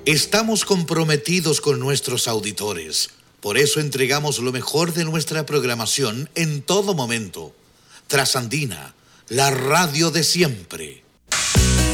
Estamos comprometidos con nuestros auditores. Por eso entregamos lo mejor de nuestra programación en todo momento. Trasandina, la radio de siempre.